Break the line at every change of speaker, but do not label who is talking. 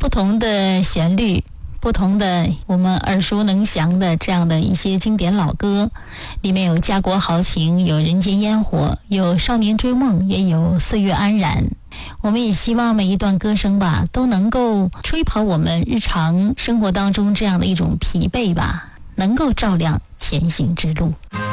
不同的旋律，不同的我们耳熟能详的这样的一些经典老歌，里面有家国豪情，有人间烟火，有少年追梦，也有岁月安然。我们也希望每一段歌声吧，都能够吹跑我们日常生活当中这样的一种疲惫吧，能够照亮前行之路。